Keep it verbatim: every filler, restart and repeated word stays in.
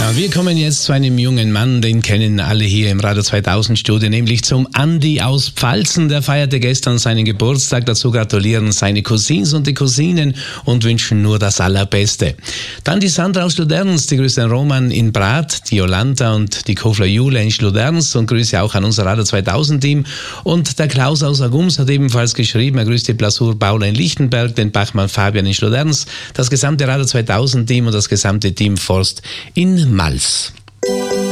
Ja, wir kommen jetzt zu einem jungen Mann, den kennen alle hier im Radio zweitausend Studio, nämlich zum Andi aus Pfalzen. Der feierte gestern seinen Geburtstag. Dazu gratulieren seine Cousins und die Cousinen und wünschen nur das Allerbeste. Dann die Sandra aus Schluderns, die grüßt den Roman in Brat, die Jolanta und die Kofler Jule in Schluderns und Grüße auch an unser Radio zweitausend Team. Und der Klaus aus Agums hat ebenfalls geschrieben, er grüßt die Blasur Paula in Lichtenberg, den Bachmann Fabian in Schluderns, das gesamte Radio zweitausend Team und das gesamte Team Forst in Mals.